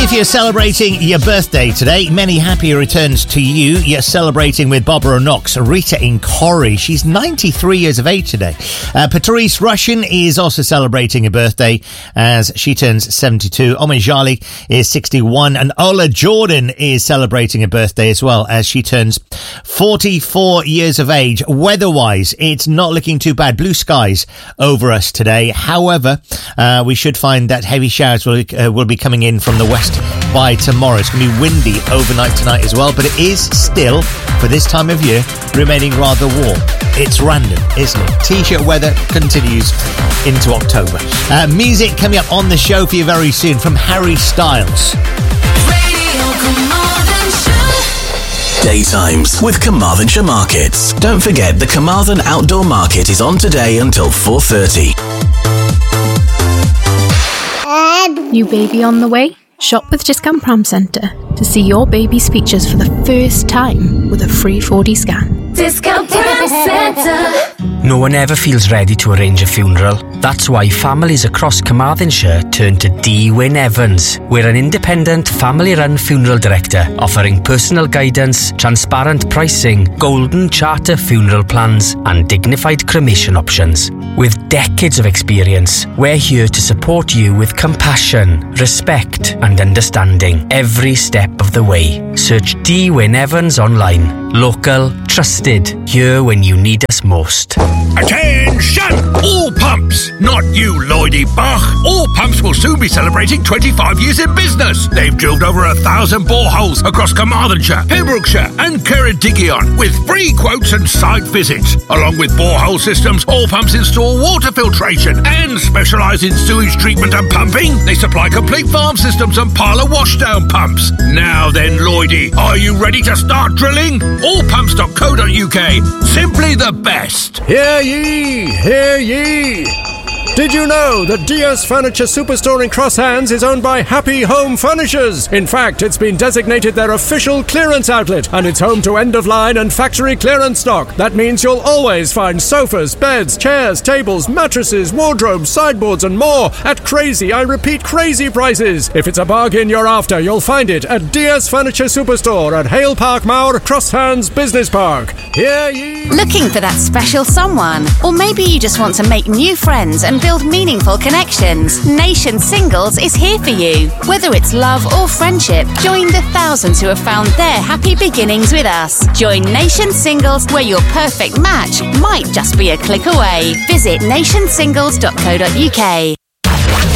If you're celebrating your birthday today, many happy returns to you. You're celebrating with Barbara Knox, Rita in Corrie. She's 93 years of age today. Patrice Russian is also celebrating a birthday as she turns 72. Omen Jali is 61. And Ola Jordan is celebrating a birthday as well as she turns 44 years of age. Weather-wise, it's not looking too bad. Blue skies over us today. However, we should find that heavy showers will be coming in from the west by tomorrow. It's going to be windy overnight tonight as well, but it is still, for this time of year, remaining rather warm. It's random, isn't it? T-shirt weather continues into October. Music coming up on the show for you very soon from Harry Styles. Daytimes with Carmarthenshire Markets. Don't forget the Carmarthen Outdoor Market is on today until 4:30. New baby on the way? Shop with Discount Pram Centre to see your baby's features for the first time with a free 4D scan. Discount Pram Centre. No one ever feels ready to arrange a funeral. That's why families across Carmarthenshire turn to D. Wyn Evans. We're an independent, family-run funeral director offering personal guidance, transparent pricing, golden charter funeral plans and dignified cremation options. With decades of experience, we're here to support you with compassion, respect and understanding every step of the way. Search D. Wyn Evans online. Local, trusted, here when you need us most. Attention! All pumps! Not you, Lloydie Bach. All pumps will soon be celebrating 25 years in business. They've drilled over 1,000 boreholes across Carmarthenshire, Pembrokeshire and Ceredigion with free quotes and site visits. Along with borehole systems, All Pumps install water filtration and specialise in sewage treatment and pumping. They supply complete farm systems and pile of washdown pumps. Now then, Lloydie, are you ready to start drilling? Allpumps.co.uk. Simply the best. Hear ye! Hear ye! Did you know that DS Furniture Superstore in Cross Hands is owned by Happy Home Furnishers? In fact, it's been designated their official clearance outlet, and it's home to end-of-line and factory clearance stock. That means you'll always find sofas, beds, chairs, tables, mattresses, wardrobes, sideboards and more at crazy, I repeat, crazy prices. If it's a bargain you're after, you'll find it at DS Furniture Superstore at Hale Park Mauer, Cross Hands Business Park. Hear ye! Looking for that special someone? Or maybe you just want to make new friends and build meaningful connections. Nation Singles is here for you. Whether it's love or friendship, join the thousands who have found their happy beginnings with us. Join Nation Singles, where your perfect match might just be a click away. Visit nationsingles.co.uk.